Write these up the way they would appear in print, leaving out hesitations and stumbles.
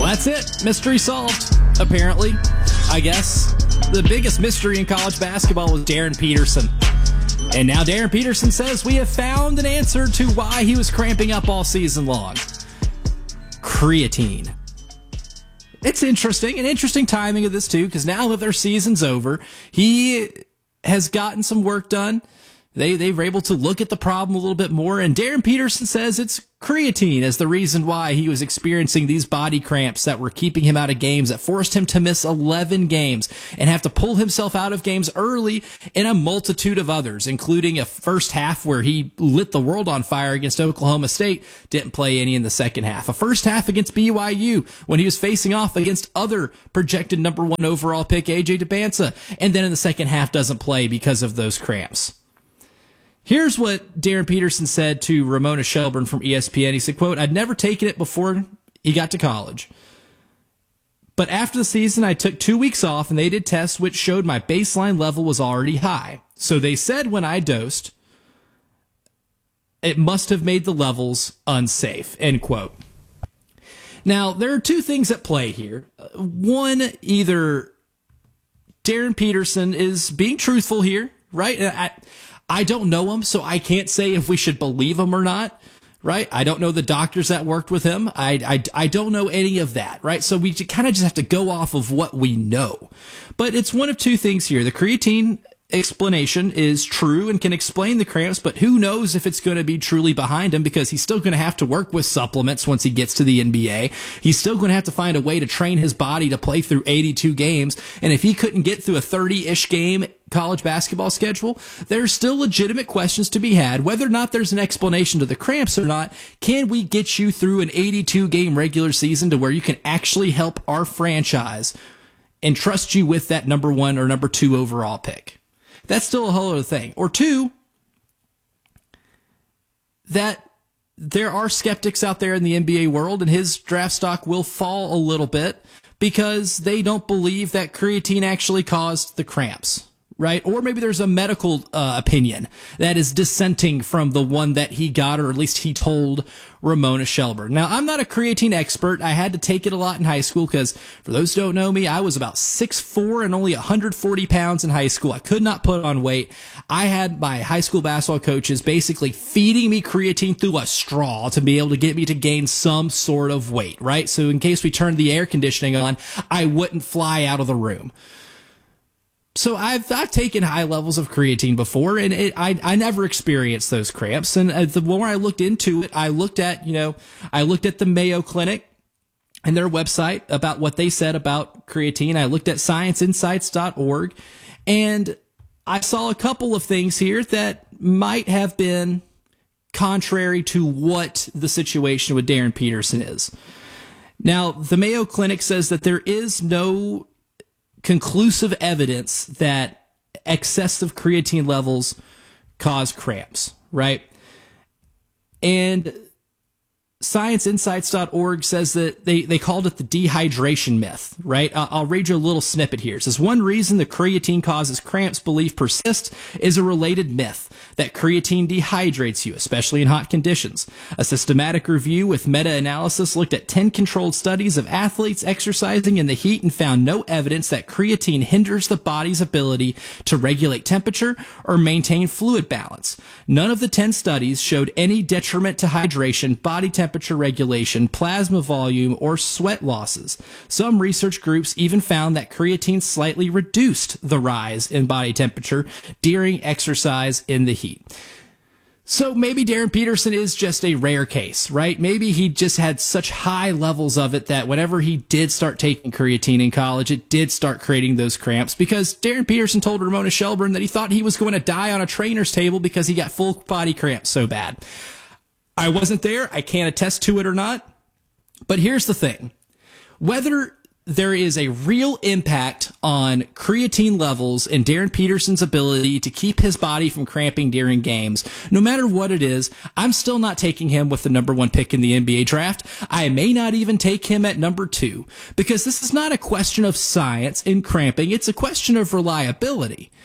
Well, that's it. Mystery solved, apparently. I guess the biggest mystery in college basketball was Darren Peterson. And now Darren Peterson says we have found an answer to why he was cramping up all season long. Creatine. It's interesting, an interesting timing of this too, because now that their season's over, he has gotten some work done. They were able to look at the problem a little bit more, and Darren Peterson says it's creatine as the reason why he was experiencing these body cramps that were keeping him out of games, that forced him to miss 11 games and have to pull himself out of games early in a multitude of others, including a first half where he lit the world on fire against Oklahoma State, didn't play any in the second half. A first half against BYU when he was facing off against other projected number 1 overall pick AJ Dybantsa, and then in the second half doesn't play because of those cramps. Here's what Darren Peterson said to Ramona Shelburne from ESPN. He said, quote, "I'd never taken it before he got to college. But after the season, I took 2 weeks off and they did tests which showed my baseline level was already high. So they said when I dosed, it must have made the levels unsafe," end quote. Now, there are two things at play here. One, either Darren Peterson is being truthful here, right? I don't know him, so I can't say if we should believe him or not, right? I don't know the doctors that worked with him. I don't know any of that, right? So we kind of just have to go off of what we know. But it's one of two things here. The creatine explanation is true and can explain the cramps, but who knows if it's going to be truly behind him, because he's still going to have to work with supplements once he gets to the NBA. He's still going to have to find a way to train his body to play through 82 games. And if he couldn't get through a 30-ish game college basketball schedule, there's still legitimate questions to be had. Whether or not there's an explanation to the cramps or not, can we get you through an 82-game regular season to where you can actually help our franchise and trust you with that number 1 or number 2 overall pick? That's still a whole other thing. Or two, that there are skeptics out there in the NBA world, and his draft stock will fall a little bit because they don't believe that creatine actually caused the cramps, right? Or maybe there's a medical opinion that is dissenting from the one that he got, or at least he told Ramona Shelburne. Now, I'm not a creatine expert. I had to take it a lot in high school because, for those who don't know me, I was about 6'4" and only 140 pounds in high school. I could not put on weight. I had my high school basketball coaches basically feeding me creatine through a straw to be able to get me to gain some sort of weight, right? So in case we turned the air conditioning on, I wouldn't fly out of the room. So I've taken high levels of creatine before, and I never experienced those cramps. And the more I looked into it, I looked at the Mayo Clinic and their website about what they said about creatine. I looked at scienceinsights.org, and I saw a couple of things here that might have been contrary to what the situation with Darren Peterson is. Now, the Mayo Clinic says that there is no conclusive evidence that excessive creatine levels cause cramps, right? And scienceinsights.org says that they called it the dehydration myth, right? I'll read you a little snippet here. It says, one reason the creatine causes cramps belief persists is a related myth that creatine dehydrates you, especially in hot conditions. A systematic review with meta-analysis looked at 10 controlled studies of athletes exercising in the heat and found no evidence that creatine hinders the body's ability to regulate temperature or maintain fluid balance. None of the 10 studies showed any detriment to hydration, body temperature regulation, plasma volume, or sweat losses. Some research groups even found that creatine slightly reduced the rise in body temperature during exercise in the heat. So maybe Darren Peterson is just a rare case, right? Maybe he just had such high levels of it that whenever he did start taking creatine in college, it did start creating those cramps, because Darren Peterson told Ramona Shelburne that he thought he was going to die on a trainer's table because he got full body cramps so bad. I wasn't there. I can't attest to it or not. But here's the thing. Whether there is a real impact on creatine levels and Darren Peterson's ability to keep his body from cramping during games, no matter what it is, I'm still not taking him with the number 1 pick in the NBA draft. I may not even take him at number 2, because this is not a question of science in cramping. It's a question of reliability.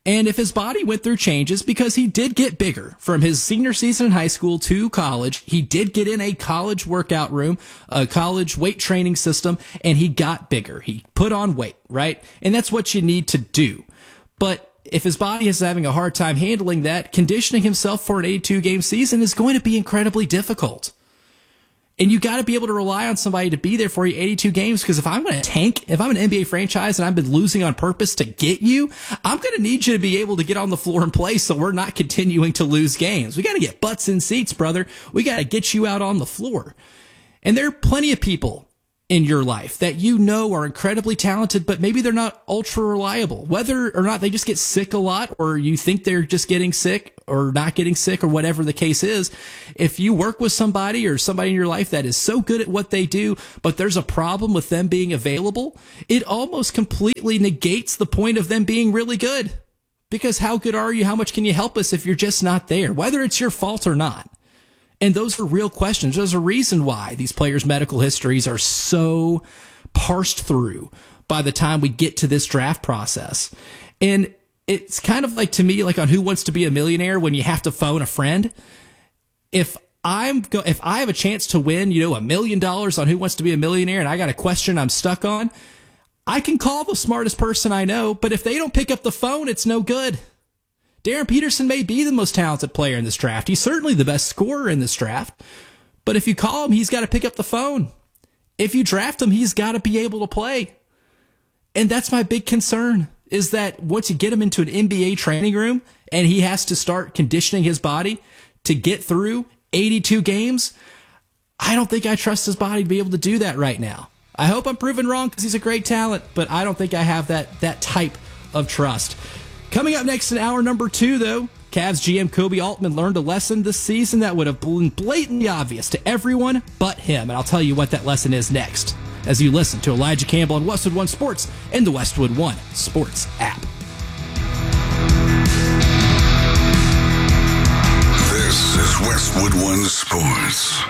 And if his body went through changes, because he did get bigger from his senior season in high school to college, he did get in a college workout room, a college weight training system, and he got bigger. He put on weight, right? And that's what you need to do. But if his body is having a hard time handling that, conditioning himself for an 82-game season is going to be incredibly difficult. And you got to be able to rely on somebody to be there for you 82 games, because if I'm going to tank, if I'm an NBA franchise and I've been losing on purpose to get you, I'm going to need you to be able to get on the floor and play so we're not continuing to lose games. We got to get butts in seats, brother. We got to get you out on the floor. And there are plenty of people in your life that you know are incredibly talented, but maybe they're not ultra reliable. Whether or not they just get sick a lot, or you think they're just getting sick or not getting sick, or whatever the case is, if you work with somebody or somebody in your life that is so good at what they do, but there's a problem with them being available, it almost completely negates the point of them being really good. Because how good are you? How much can you help us if you're just not there, whether it's your fault or not? And those are real questions. There's a reason why these players' medical histories are so parsed through by the time we get to this draft process. And it's kind of like, to me, like on Who Wants to Be a Millionaire, when you have to phone a friend. If I have a chance to win, $1 million on Who Wants to Be a Millionaire, and I got a question I'm stuck on, I can call the smartest person I know, but if they don't pick up the phone, it's no good. Darren Peterson may be the most talented player in this draft. He's certainly the best scorer in this draft. But if you call him, he's got to pick up the phone. If you draft him, he's got to be able to play. And that's my big concern, is that once you get him into an NBA training room and he has to start conditioning his body to get through 82 games, I don't think I trust his body to be able to do that right now. I hope I'm proven wrong, because he's a great talent, but I don't think I have that type of trust. Coming up next in hour number 2, though, Cavs GM Koby Altman learned a lesson this season that would have been blatantly obvious to everyone but him. And I'll tell you what that lesson is next, as you listen to Elijah Campbell on Westwood One Sports and the Westwood One Sports app. This is Westwood One Sports.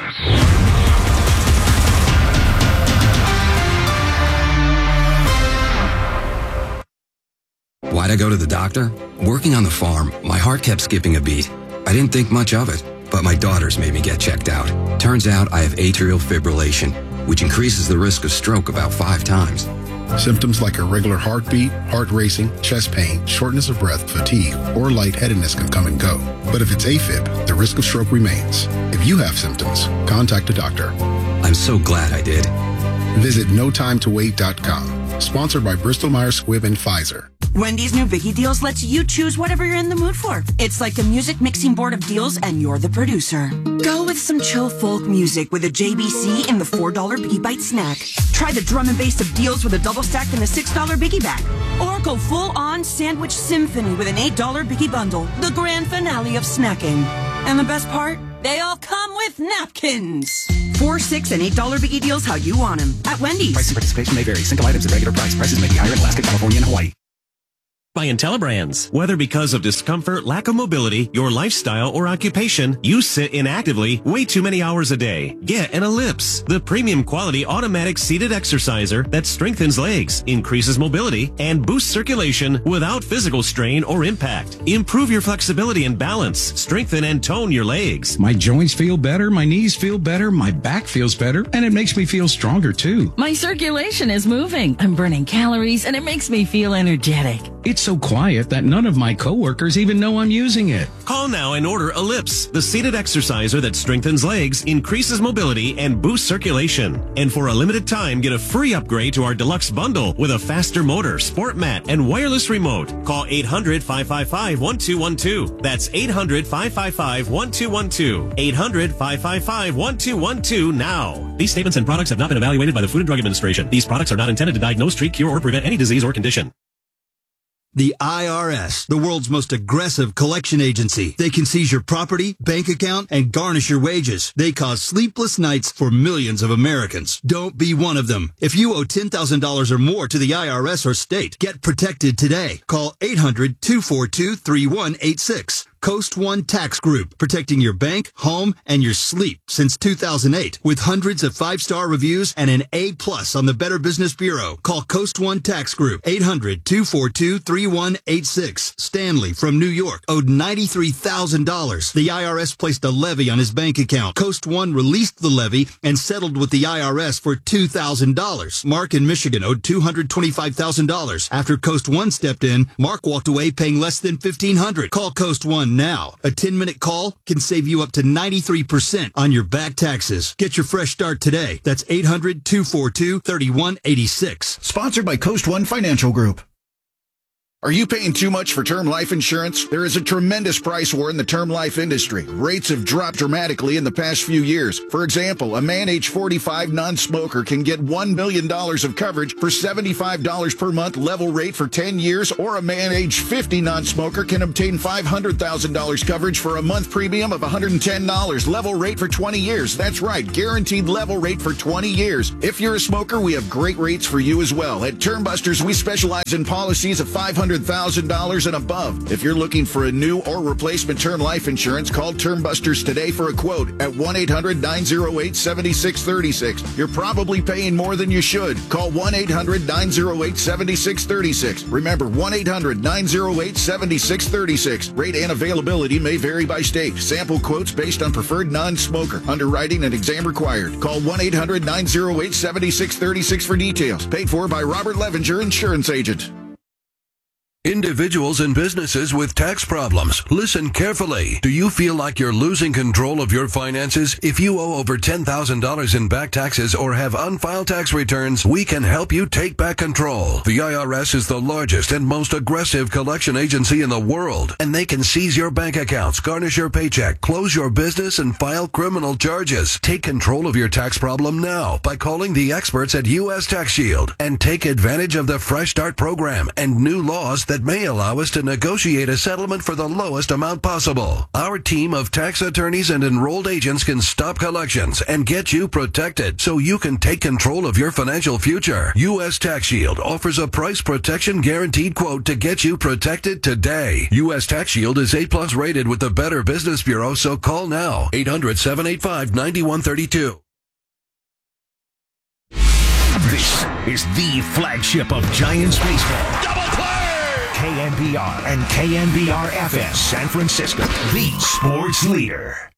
Why'd I go to the doctor? Working on the farm, my heart kept skipping a beat. I didn't think much of it, but my daughters made me get checked out. Turns out I have atrial fibrillation, which increases the risk of stroke about 5 times. Symptoms like irregular heartbeat, heart racing, chest pain, shortness of breath, fatigue, or lightheadedness can come and go. But if it's AFib, the risk of stroke remains. If you have symptoms, contact a doctor. I'm so glad I did. Visit NoTimeToWait.com. Sponsored by Bristol-Myers Squibb and Pfizer. Wendy's new Biggie Deals lets you choose whatever you're in the mood for. It's like a music mixing board of deals, and you're the producer. Go with some chill folk music with a JBC in the $4 Biggie Bite snack. Try the drum and bass of deals with a double stack in the $6 Biggie Bag. Or go full-on sandwich symphony with an $8 Biggie Bundle, the grand finale of snacking. And the best part? They all come with napkins. $4, $6, and $8 Biggie Deals how you want them at Wendy's. Price and participation may vary. Single items at regular price. Prices may be higher in Alaska, California, and Hawaii. By IntelliBrands. Whether because of discomfort, lack of mobility, your lifestyle, or occupation, you sit inactively way too many hours a day. Get an Ellipse, the premium quality automatic seated exerciser that strengthens legs, increases mobility, and boosts circulation without physical strain or impact. Improve your flexibility and balance, strengthen and tone your legs. My joints feel better, my knees feel better, my back feels better, and it makes me feel stronger too. My circulation is moving, I'm burning calories, and it makes me feel energetic. It's so quiet that none of my coworkers even know I'm using it. Call now and order Ellipse, the seated exerciser that strengthens legs, increases mobility, and boosts circulation. And for a limited time, get a free upgrade to our deluxe bundle with a faster motor, sport mat, and wireless remote. Call 800-555-1212. That's 800-555-1212. 800-555-1212 now. These statements and products have not been evaluated by the Food and Drug Administration. These products are not intended to diagnose, treat, cure, or prevent any disease or condition. The IRS, the world's most aggressive collection agency. They can seize your property, bank account, and garnish your wages. They cause sleepless nights for millions of Americans. Don't be one of them. If you owe $10,000 or more to the IRS or state, get protected today. Call 800-242-3186. Coast One Tax Group, protecting your bank, home, and your sleep since 2008 with hundreds of 5-star reviews and an A+ on the Better Business Bureau. Call Coast One Tax Group, 800-242-3186. Stanley from New York owed $93,000. The IRS placed a levy on his bank account. Coast One released the levy and settled with the IRS for $2,000. Mark in Michigan owed $225,000. After Coast One stepped in, Mark walked away paying less than $1,500. Call Coast One now. A 10-minute call can save you up to 93% on your back taxes. Get your fresh start today. That's 800-242-3186. Sponsored by Coast One Financial Group. Are you paying too much for term life insurance? There is a tremendous price war in the term life industry. Rates have dropped dramatically in the past few years. For example, a man age 45 non-smoker can get $1 million of coverage for $75 per month level rate for 10 years, or a man age 50 non-smoker can obtain $500,000 coverage for a month premium of $110 level rate for 20 years. That's right, guaranteed level rate for 20 years. If you're a smoker, we have great rates for you as well. At Term Busters, we specialize in policies of $500,000 and above. If you're looking for a new or replacement term life insurance, call Term Busters today for a quote at 1-800-908-7636. You're probably paying more than you should. Call 1-800-908-7636. Remember, 1-800-908-7636. Rate and availability may vary by state. Sample quotes based on preferred non-smoker. Underwriting and exam required. Call 1-800-908-7636 for details. Paid for by Robert Levenger, Insurance Agent. Individuals and businesses with tax problems, listen carefully. Do you feel like you're losing control of your finances? If you owe over $10,000 in back taxes or have unfiled tax returns, we can help you take back control. The IRS is the largest and most aggressive collection agency in the world, and they can seize your bank accounts, garnish your paycheck, close your business, and file criminal charges. Take control of your tax problem now by calling the experts at U.S. Tax Shield and take advantage of the Fresh Start program and new laws that may allow us to negotiate a settlement for the lowest amount possible. Our team of tax attorneys and enrolled agents can stop collections and get you protected so you can take control of your financial future. U.S. Tax Shield offers a price protection guaranteed quote to get you protected today. U.S. Tax Shield is A+ rated with the Better Business Bureau, so call now. 800-785-9132. This is the flagship of Giants baseball. Double play! KNBR and KNBR FM San Francisco, the sports leader.